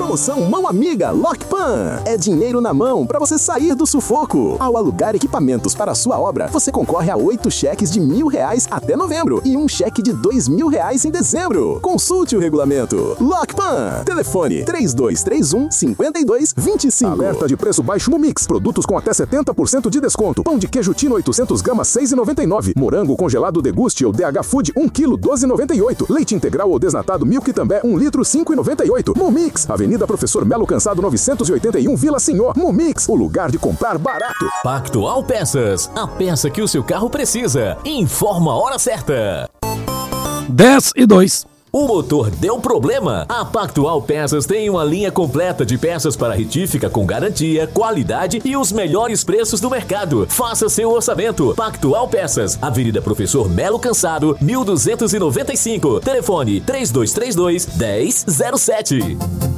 Promoção Mão Amiga Lockpan. É dinheiro na mão para você sair do sufoco. Ao alugar equipamentos para a sua obra, você concorre a 8 cheques de R$1.000 até novembro e um cheque de R$2.000 em dezembro. Consulte o regulamento. Lockpan. Telefone 3231-5225. Alerta de preço baixo Mumix. Produtos com até 70% de desconto. Pão de queijo Tino 800 gramas, R$6,99. Morango congelado Deguste ou DH Food 1 kg, R$12,98. Leite integral ou desnatado Milk També 1 litro, R$5,98. Mumix. Avenida Professor Melo Cansado 981, Vila Senhor. Mumix, o lugar de comprar barato. Pactual Peças, a peça que o seu carro precisa. Informa a hora certa. 10:02. O motor deu problema? A Pactual Peças tem uma linha completa de peças para retífica com garantia, qualidade e os melhores preços do mercado. Faça seu orçamento. Pactual Peças, Avenida Professor Melo Cansado, 1295. Telefone 3232-1007.